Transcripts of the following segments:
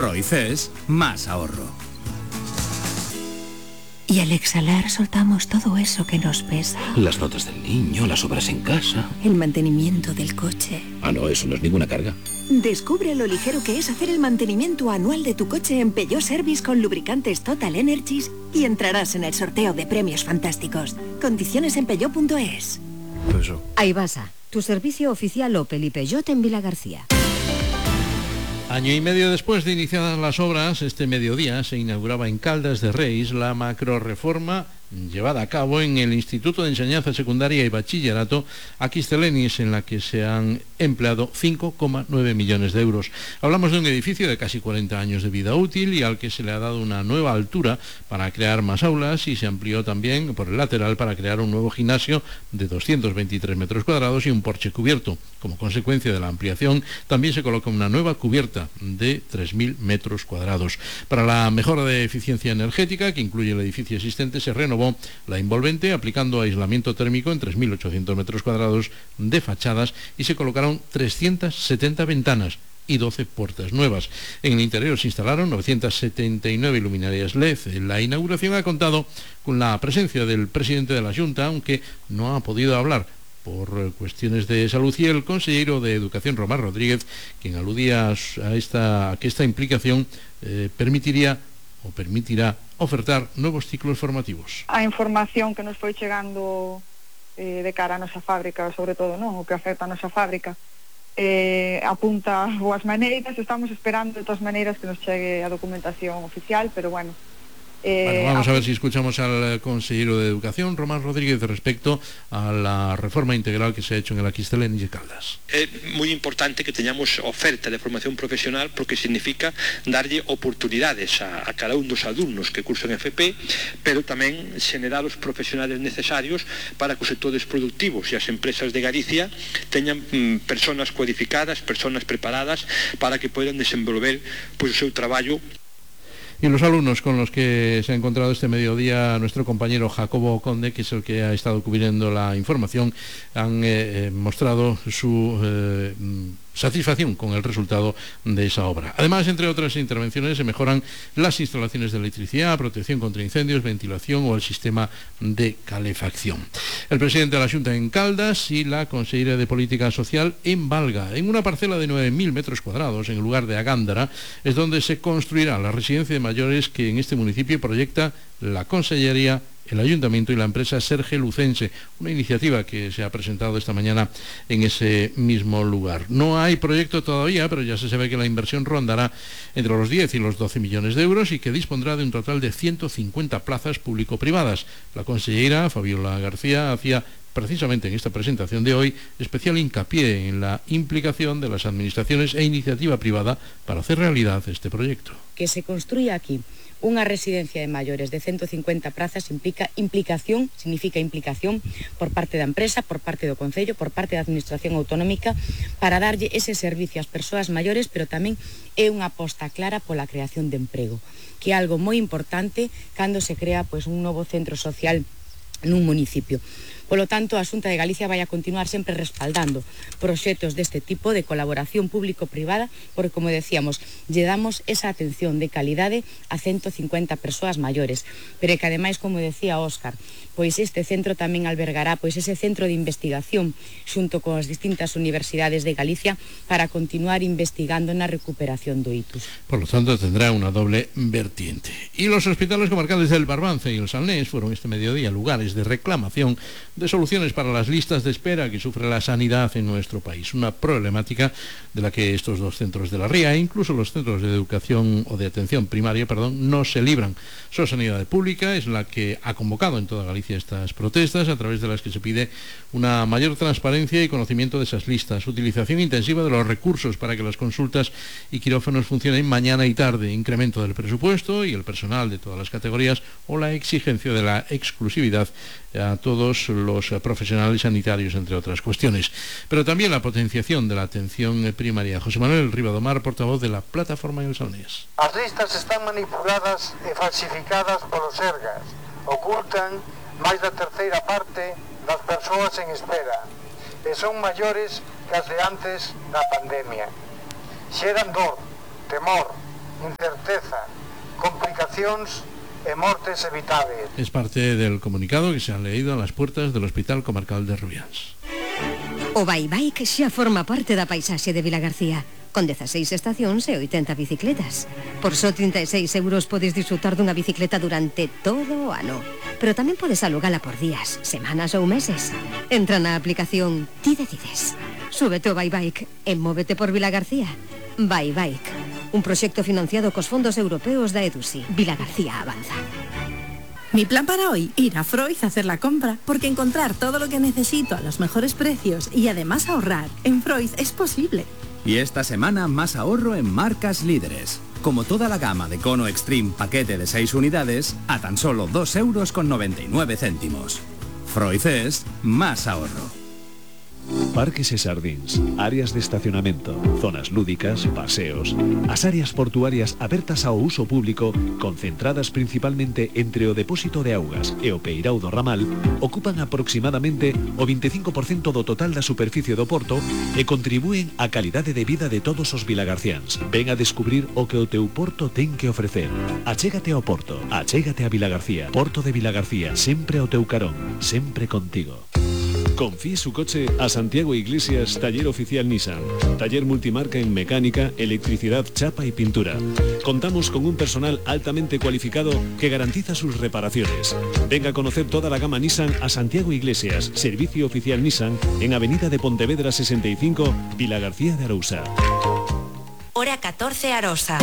Roy Cés, más ahorro. Y al exhalar soltamos todo eso que nos pesa. Las notas del niño, las obras en casa. El mantenimiento del coche. Ah, no, eso no es ninguna carga. Descubre lo ligero que es hacer el mantenimiento anual de tu coche en Peugeot Service con lubricantes Total Energies y entrarás en el sorteo de premios fantásticos. Condiciones en peugeot.es. Aibasa, tu servicio oficial Opel y Peugeot en Vilagarcía. Año y medio después de iniciadas las obras, este mediodía se inauguraba en Caldas de Reis la macroreforma llevada a cabo en el Instituto de Enseñanza Secundaria y Bachillerato Aquistelenis, en la que se han empleado 5,9 millones de euros. Hablamos de un edificio de casi 40 años de vida útil y al que se le ha dado una nueva altura para crear más aulas, y se amplió también por el lateral para crear un nuevo gimnasio de 223 metros cuadrados y un porche cubierto. Como consecuencia de la ampliación, también se coloca una nueva cubierta de 3.000 metros cuadrados. Para la mejora de eficiencia energética, que incluye el edificio existente, se renovó la envolvente aplicando aislamiento térmico en 3.800 metros cuadrados de fachadas y se colocaron 370 ventanas y 12 puertas nuevas. En el interior se instalaron 979 luminarias LED. La inauguración ha contado con la presencia del presidente de la Junta, aunque no ha podido hablar por cuestiones de salud, y el consejero de Educación, Román Rodríguez, quien aludía a que esta implicación permitirá ofertar nuevos ciclos formativos. A información que nos foi chegando de cara a nosa fábrica, sobre todo, non, o que afecta a nosa fábrica, apunta boas maneiras. Estamos esperando de todas maneiras que nos chegue a documentación oficial, pero bueno. Vamos a ver si escuchamos al consejero de Educación, Román Rodríguez, respecto a la reforma integral que se ha hecho en el Aquistelenis de Caldas. Es muy importante que tengamos oferta de formación profesional, porque significa darlle oportunidades a cada un dos alumnos que cursan FP, pero tamén xenerar os profesionales necesarios para que os sectores productivos e as empresas de Galicia teñan personas cualificadas, personas preparadas para que poidan desenvolver o seu traballo. Y los alumnos con los que se ha encontrado este mediodía nuestro compañero Jacobo Conde, que es el que ha estado cubriendo la información, han mostrado su satisfacción con el resultado de esa obra. Además, entre otras intervenciones, se mejoran las instalaciones de electricidad, protección contra incendios, ventilación o el sistema de calefacción. El presidente de la Junta en Caldas y la consejera de Política Social en Valga. En una parcela de 9.000 metros cuadrados, en el lugar de Agándara, es donde se construirá la residencia de mayores que en este municipio proyecta la Consellería, el Ayuntamiento y la empresa Serge Lucense, una iniciativa que se ha presentado esta mañana en ese mismo lugar. No hay proyecto todavía, pero ya se sabe que la inversión rondará entre los 10 y los 12 millones de euros y que dispondrá de un total de 150 plazas público-privadas. La consellera Fabiola García hacía precisamente en esta presentación de hoy especial hincapié en la implicación de las administraciones e iniciativa privada para hacer realidad este proyecto. Que se construya aquí unha residencia de maiores de 150 prazas significa implicación por parte da empresa, por parte do Concello, por parte da Administración Autonómica, para darlle ese servicio ás persoas maiores, pero tamén é unha aposta clara pola creación de emprego, que é algo moi importante cando se crea un novo centro social nun municipio. Polo tanto, a Xunta de Galicia vai a continuar sempre respaldando proxectos deste tipo de colaboración público-privada, porque, como decíamos, lle damos esa atención de calidade a 150 persoas maiores, pero que ademais, como decía Óscar, pois este centro tamén albergará ese centro de investigación xunto con as distintas universidades de Galicia para continuar investigando na recuperación do itus. Por lo tanto, tendrá una doble vertiente. Y los hospitales comarcales del Barbance y el Salnés fueron este mediodía lugares de reclamación de soluciones para las listas de espera que sufre la sanidad en nuestro país, una problemática de la que estos dos centros de la ría e incluso los centros de educación o de atención primaria, no se libran. Su Sanidad Pública es la que ha convocado en toda Galicia estas protestas, a través de las que se pide una mayor transparencia y conocimiento de esas listas, utilización intensiva de los recursos para que las consultas y quirófanos funcionen mañana y tarde, incremento del presupuesto y el personal de todas las categorías o la exigencia de la exclusividad a todos los profesionales sanitarios, entre otras cuestiones. Pero también la potenciación de la atención primaria. José Manuel Rivadomar, portavoz de la plataforma en el Salnés. As listas están manipuladas e falsificadas polos sergas. Ocultan máis da terceira parte das persoas en espera e son maiores que as de antes da pandemia. Xeran dor, temor incerteza, complicacións e mortes evitáveis. Es parte del comunicado que se han leído a las puertas del Hospital Comarcal de Rubiáns. O Bike xa forma parte da paisaxe de Vilagarcía, con 16 estacións e 80 bicicletas. Por só 36 euros podes disfrutar dunha bicicleta durante todo o ano. Pero tamén podes alugala por días, semanas ou meses. Entra na aplicación Ti Decides. Súbete o Bike e móvete por Vilagarcía. Bike, un proxecto financiado cos fondos europeos da EDUSI. Vilagarcía avanza. Mi plan para hoy, ir a Freud a hacer la compra, porque encontrar todo lo que necesito a los mejores precios y además ahorrar en Freud es posible. Y esta semana más ahorro en marcas líderes. Como toda la gama de Cono Extreme paquete de 6 unidades a tan solo 2,99 €. Freud es más ahorro. Parques e xardíns, áreas de estacionamento, zonas lúdicas, paseos. As áreas portuarias abertas ao uso público, concentradas principalmente entre o depósito de augas e o peirao do ramal, ocupan aproximadamente o 25% do total da superficie do porto e contribúen á calidade de vida de todos os vilagarciáns. Ven a descubrir o que o teu porto ten que ofrecer. Achégate ao porto, achégate a Vilagarcía. Porto de Vilagarcía, sempre ao teu carón, sempre contigo. Confíe su coche a Santiago Iglesias, taller oficial Nissan. Taller multimarca en mecánica, electricidad, chapa y pintura. Contamos con un personal altamente cualificado que garantiza sus reparaciones. Venga a conocer toda la gama Nissan a Santiago Iglesias, servicio oficial Nissan, en Avenida de Pontevedra 65, Vilagarcía de Arousa. Hora 14 Arosa.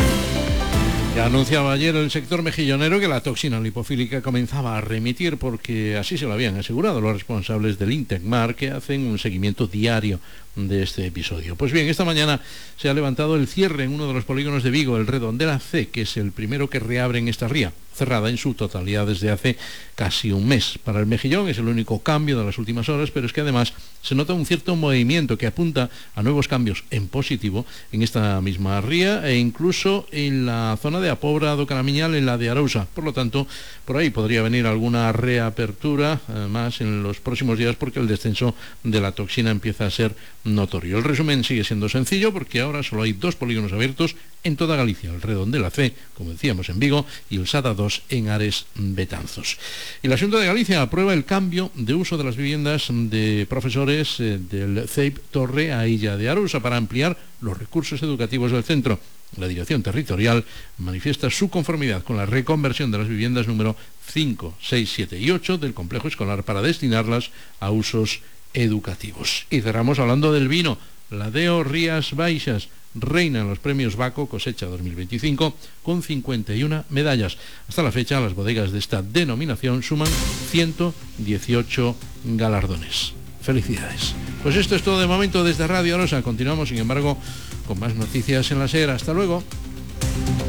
Ya anunciaba ayer el sector mejillonero que la toxina lipofílica comenzaba a remitir, porque así se lo habían asegurado los responsables del Intecmar, que hacen un seguimiento diario de este episodio. Pues bien, esta mañana se ha levantado el cierre en uno de los polígonos de Vigo, el Redondela C, que es el primero que reabre en esta ría, cerrada en su totalidad desde hace casi un mes. Para el mejillón es el único cambio de las últimas horas, pero es que además se nota un cierto movimiento que apunta a nuevos cambios en positivo en esta misma ría e incluso en la zona de Apobra do Caramiñal, en la de Arousa. Por lo tanto, por ahí podría venir alguna reapertura más en los próximos días, porque el descenso de la toxina empieza a ser notorio. El resumen sigue siendo sencillo, porque ahora solo hay 2 polígonos abiertos en toda Galicia, el Redondela C, como decíamos, en Vigo, y el Sada 2 en Ares Betanzos. Y la Xunta de Galicia aprueba el cambio de uso de las viviendas de profesores del CEIP Torre a Illa de Arousa para ampliar los recursos educativos del centro. La Dirección Territorial manifiesta su conformidad con la reconversión de las viviendas número 5, 6, 7 y 8 del complejo escolar para destinarlas a usos educativos. Y cerramos hablando del vino. La Deo Rías Baixas reina en los premios Baco Cosecha 2025 con 51 medallas. Hasta la fecha, las bodegas de esta denominación suman 118 galardones. Felicidades. Pues esto es todo de momento desde Radio Arosa. Continuamos, sin embargo, con más noticias en la SER. Hasta luego.